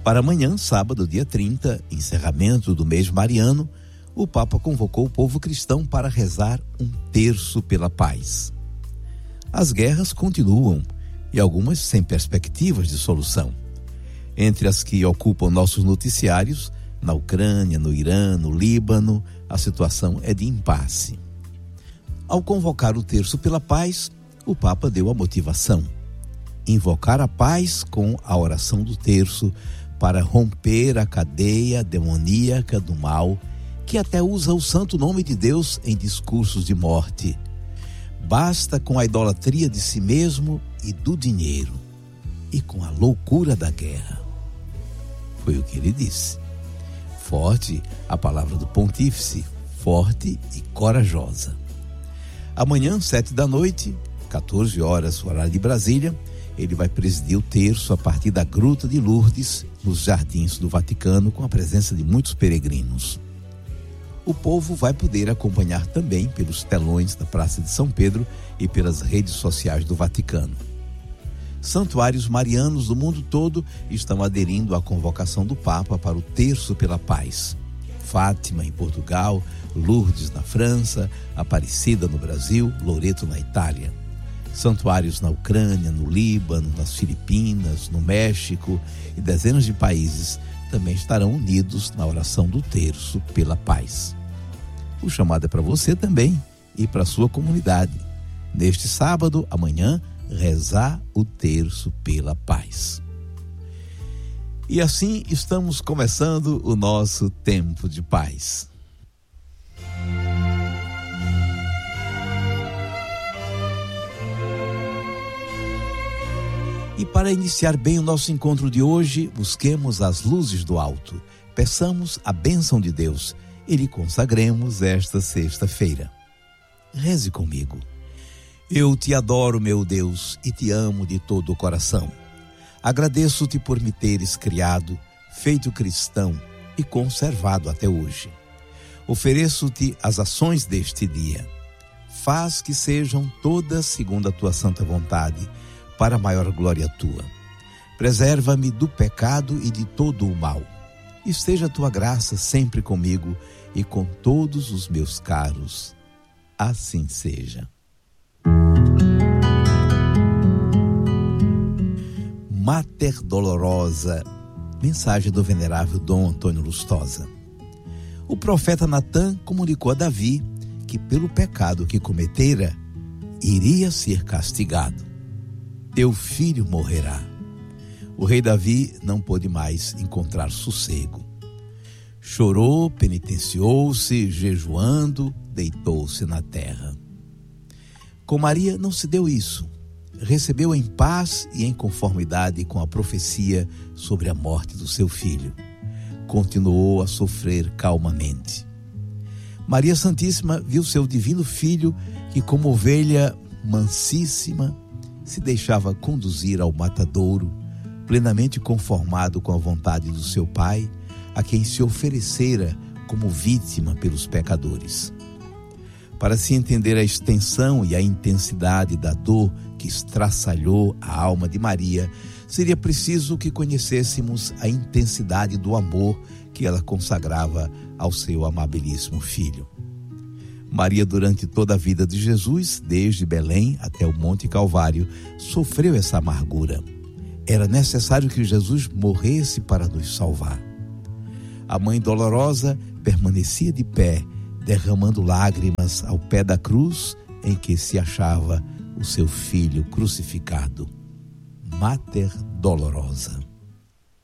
Para amanhã, sábado, dia 30, encerramento do mês mariano, o Papa convocou o povo cristão para rezar um terço pela paz. As guerras continuam e algumas sem perspectivas de solução. Entre as que ocupam nossos noticiários, na Ucrânia, no Irã, no Líbano, a situação é de impasse. Ao convocar o terço pela paz, o Papa deu a motivação: invocar a paz com a oração do terço para romper a cadeia demoníaca do mal, que até usa o santo nome de Deus em discursos de morte. Basta com a idolatria de si mesmo e do dinheiro, e com a loucura da guerra. Foi o que ele disse. Forte a palavra do pontífice, forte e corajosa. Amanhã, 19h, 14 horas, horário de Brasília, ele vai presidir o terço a partir da Gruta de Lourdes, nos Jardins do Vaticano, com a presença de muitos peregrinos. O povo vai poder acompanhar também pelos telões da Praça de São Pedro e pelas redes sociais do Vaticano. Santuários marianos do mundo todo estão aderindo à convocação do Papa para o terço pela paz. Fátima, em Portugal, Lourdes, na França, Aparecida, no Brasil, Loreto, na Itália. Santuários na Ucrânia, no Líbano, nas Filipinas, no México e dezenas de países também estarão unidos na oração do terço pela paz. O chamado é para você também e para a sua comunidade. Neste sábado, amanhã, rezar o terço pela paz. E assim estamos começando o nosso tempo de paz. E para iniciar bem o nosso encontro de hoje, busquemos as luzes do alto. Peçamos a bênção de Deus e lhe consagremos esta sexta-feira. Reze comigo. Eu te adoro, meu Deus, e te amo de todo o coração. Agradeço-te por me teres criado, feito cristão e conservado até hoje. Ofereço-te as ações deste dia. Faz que sejam todas segundo a tua santa vontade, para a maior glória tua. Preserva-me do pecado e de todo o mal. Esteja a tua graça sempre comigo e com todos os meus caros. Assim seja. Mater Dolorosa, mensagem do venerável Dom Antônio Lustosa. O profeta Natã comunicou a Davi que pelo pecado que cometera, iria ser castigado. Teu filho morrerá. O rei Davi não pôde mais encontrar sossego. Chorou, penitenciou-se, jejuando, deitou-se na terra. Com Maria não se deu isso. Recebeu em paz e em conformidade com a profecia sobre a morte do seu filho. Continuou a sofrer calmamente. Maria Santíssima viu seu divino filho que, como ovelha mansíssima, se deixava conduzir ao matadouro, plenamente conformado com a vontade do seu Pai, a quem se oferecera como vítima pelos pecadores. Para se entender a extensão e a intensidade da dor que estraçalhou a alma de Maria, seria preciso que conhecêssemos a intensidade do amor que ela consagrava ao seu amabilíssimo filho. Maria, durante toda a vida de Jesus, desde Belém até o Monte Calvário, sofreu essa amargura. Era necessário que Jesus morresse para nos salvar. A mãe dolorosa permanecia de pé, derramando lágrimas ao pé da cruz em que se achava o seu filho crucificado. Mater Dolorosa.